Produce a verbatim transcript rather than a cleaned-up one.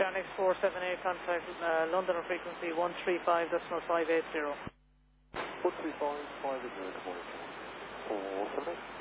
Shanix four seven eight, contact uh, London on frequency one three five decimal five eight zero. one three five, five eight zero, good morning. four seven eight.